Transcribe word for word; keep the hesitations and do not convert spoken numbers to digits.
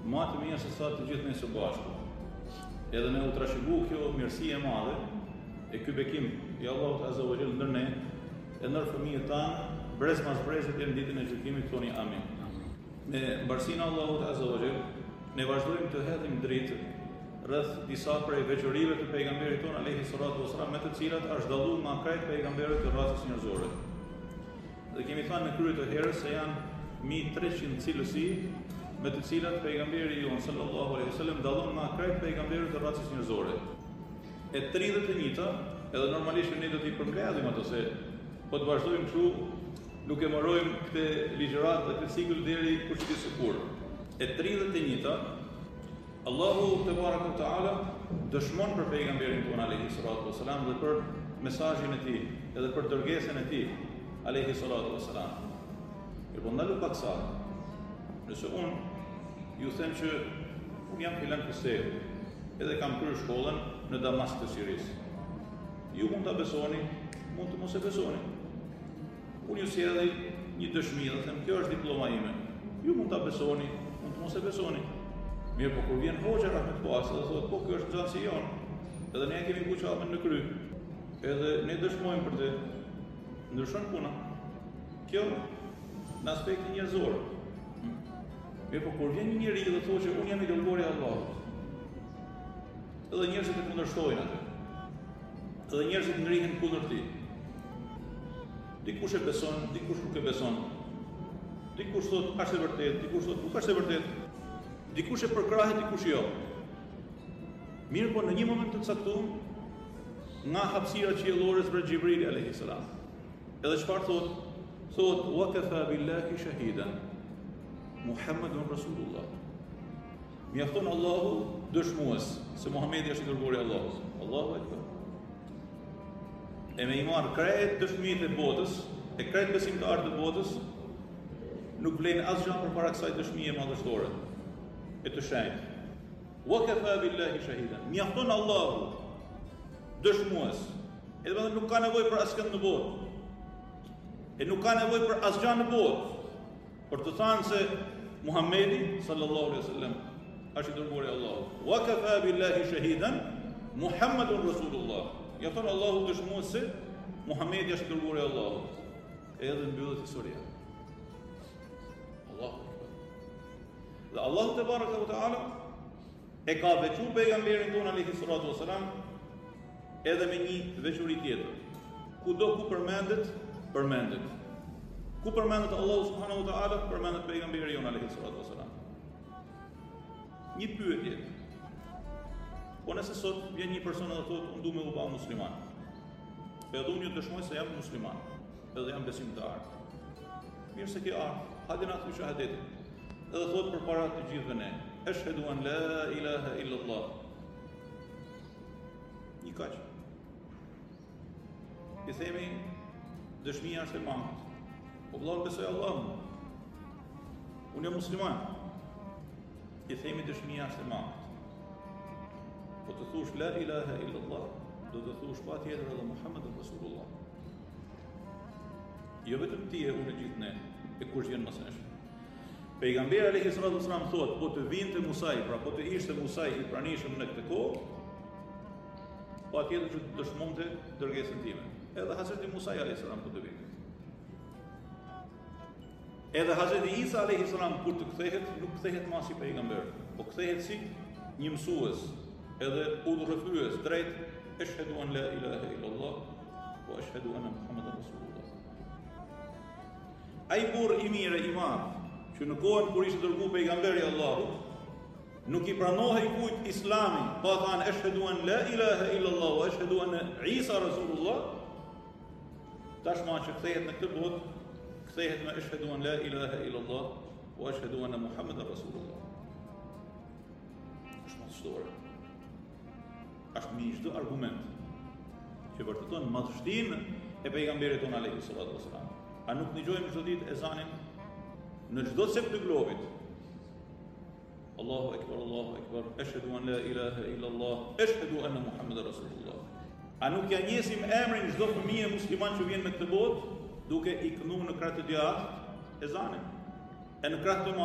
ma të mirë se sa të gjithë ne së bashku. Edhe ne u trashëgu kjo mirësi e madhe e ky bekim i Allahut Azza wa Jall ndër ne e ndër fëmijët tanë, brez mas brezit e në ditën e gjykimit, thoni amin. Me mbarsinë e Allahut Azza wa Jall, ne vazhdojmë të hedhim dritë rreth disa prej veçorive të pejgamberit ton alayhi salatu wasalam, me të cilat është dalluar nga krejt pejgamberët të racës njerëzore. Dhe kemi thënë në krye të herës se janë mbi treqind cilësi me të cilat pejgamberi jon sallallahu alaihi wasallam dallon nga krejt pejgamberët të racës njerëzore. E tridhjetë e njëjta, edhe normalisht ne do t'i përmbledhim ato se po të vazhdojmë kështu, nuk e morojmë këtë ligjërat dhe këtë cikël deri kush di se kur. E tridhjetë e njëjta, Allahu te baraka wa taala dëshmon për pejgamberin ton alayhi salatu wasalam dhe për mesazhin e tij, edhe për dërgesën e tij alayhi salatu wasalam. E po ndalu pak sa. Nëse unë ju them që unë jam filan Hussein, edhe kam kryer shkollën në Damask të Sirisë. Ju mund ta besoni, mund të mos e besoni. Unë ju sjell një dëshmi dhe them kjo është diploma ime. Ju mund ta besoni, mund të mos e besoni. Mirë, po kur vjen hoxha rahmet pas dhe thotë po kjo është xhansi jon, edhe ne kemi buçapën në kry, edhe ne dëshmojmë për të, ndryshon puna. Kjo në aspektin njerëzor. Mirë, po kur vjen një njeri dhe thotë që unë jam i dërguari i Allahut, edhe njerëzit e kundërshtojnë atë, edhe njerëzit ngrihen kundër tij. Dikush e beson, dikush nuk e beson. Dikush thotë është e vërtetë, dikush thotë nuk është e vërtetë. Dikush e përkrahet, dikush jo. Mirë, po në një moment të caktuar, nga hapësira qiellore zbret Xhibrili alayhi salam. Edhe çfarë thotë? Thotë wa kafa billahi shahidan. Muhammedun Rasulullah. Mjafton Allahu dëshmues se Muhamedi është i dërguari i Allahut. Allahu akbar. E me i marë krejt dëshmitë e botës, e krejt besimtarët e botës, nuk vlen asgjë përpara kësaj dëshmie madhështore e të shenjtë. Wa kafa billahi shahidan. Mjafton Allahu dëshmues. Edhe vetëm nuk ka nevojë për asgjë në botë. E nuk ka nevojë për asgjë në botë për të thënë se Muhamedi sallallahu alaihi wasallam është i dërguari i Allahut. Wa kafa billahi shahidan Muhammedun Rasulullah. Mjafton Allahu dëshmues se Muhamedi është i dërguari i Allahut. Edhe mbyllet historia. Allahu dhe Allahu te baraka wa taala e ka veçuar pejgamberin ton alayhi salatu wasalam edhe me një veçori tjetër. Kudo ku përmendet, përmendet. Ku përmendet Allahu subhanahu wa taala, përmendet pejgamberi jon alayhi salatu wasalam. Një pyetje. Po nëse sot vjen një person dhe thotë unë dua me u bë musliman. Edhe unë ju dëshmoj se jam musliman, edhe jam besimtar. Mirë se ke ardhur, hajde na thuaj shahadetin. Edhe thotë përpara të gjithëve ne, ashhadu an la ilaha illa Allah. Një kaq. I themi dëshmia është e mangët. Po vëllai besoj Allahun. Unë jam musliman. I themi dëshmia është e mangët. Po të thush la ilaha illa Allah, do të thush pa tjetër edhe Muhammedun Rasulullah. Jo vetëm ti e unë gjithë ne, e kush vjen mësë nesh. Pejgamberi alayhi salatu wasalam thotë, po të vinte Musai, pra po të ishte Musai i pranishëm në këtë kohë, pa tjetër që të dëshmonte dërgesën time. Edhe Hazreti Musai alayhi salam po të vinte. Edhe Hazreti Isa alayhi salam kur të kthehet, nuk kthehet më si pejgamber, po kthehet si një mësues, edhe udhëfyes drejt ashhadu an la ilaha illa Allah wa ashhadu anna Muhammadan Rasulullah. Ai burr i mirë i madh që në kohën kur ishte dërguar pejgamberi i Allahut, nuk i pranohej kujt Islami, pa thënë ashhadu an la ilaha illa Allah wa ashhadu anna Isa Rasulullah. Tashmë që kthehet në këtë botë, kthehet me ashhadu an la ilaha illa Allah wa ashhadu anna Muhammadan Rasulullah. Është madhështore. Është me çdo argument që vërteton madhështinë e pejgamberit ton alayhi salatu wasalam. A nuk dëgjojmë çdo ditë ezanin në çdo cep të globit? Allahu akbar, Allahu akbar, ashhadu an la ilaha illa Allah, ashhadu anna Muhammadan Rasulullah. A nuk ja njesim emrin çdo fëmijë musliman që vjen me këtë botë duke i kënuar në krah të djathtë ezanin? E në krah të